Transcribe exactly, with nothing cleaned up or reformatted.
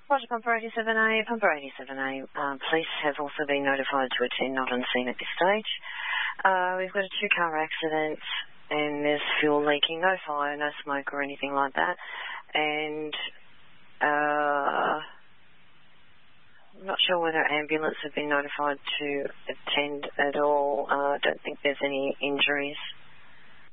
Roger, Pumper eighty-seven A. Pumper eighty-seven A. Uh, police have also been notified to attend, not on scene at this stage. Uh, we've got a two-car accident and there's fuel leaking, no fire, no smoke or anything like that. And uh, I'm not sure whether ambulance have been notified to attend at all. I uh, don't think there's any injuries.